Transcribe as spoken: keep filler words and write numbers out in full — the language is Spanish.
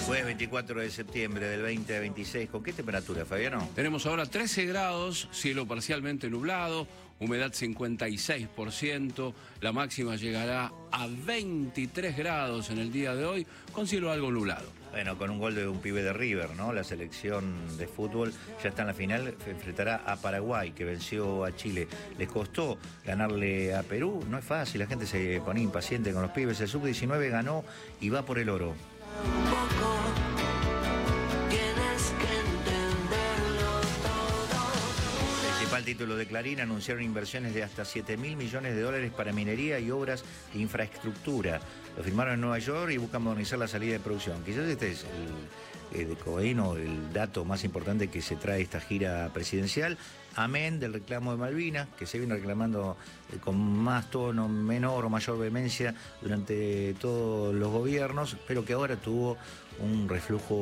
Jueves veinticuatro de septiembre del veinte veintiséis. ¿Con qué temperatura, Fabiano? Tenemos ahora trece grados, cielo parcialmente nublado, humedad cincuenta y seis por ciento, la máxima llegará a veintitrés grados en el día de hoy, con cielo algo nublado. Bueno, con un gol de un pibe de River, ¿no? La selección de fútbol ya está en la final, enfrentará a Paraguay, que venció a Chile. Les costó ganarle a Perú, no es fácil, la gente se ponía impaciente con los pibes. El sub diecinueve ganó y va por el oro. El título de Clarín: anunciaron inversiones de hasta siete mil millones de dólares para minería y obras de infraestructura. Lo firmaron en Nueva York y buscan modernizar la salida de producción. Quizás este es el, el de Coeno, el dato más importante que se trae esta gira presidencial, amén del reclamo de Malvinas, que se viene reclamando eh, con más tono, menor o mayor vehemencia durante todos los gobiernos, pero que ahora tuvo un reflujo